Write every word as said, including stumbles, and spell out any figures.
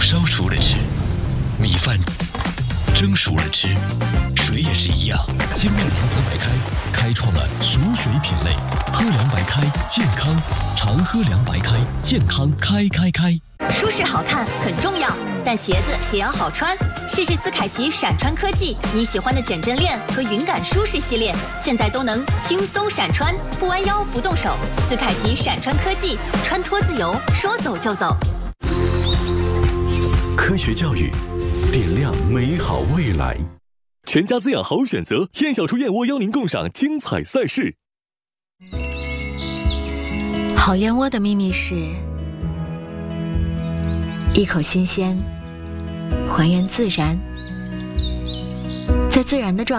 烧熟了吃，米饭蒸熟了吃，水也是一样。精酿银河白开开创了熟水品类，喝凉白开健康，常喝凉白开健康开开开。 舒适好看很重要，但鞋子也要好穿。试试斯凯奇闪穿科技，你喜欢的减震链和云感舒适系列，现在都能轻松闪穿，不弯腰不动手。斯凯奇闪穿科技，穿脱自由，说走就走。 科学教育，点亮美好未来。 全家滋养好选择，燕小厨燕窝邀您共赏精彩赛事。 好燕窝的秘密是一口新鲜，还原自然，在自然的状态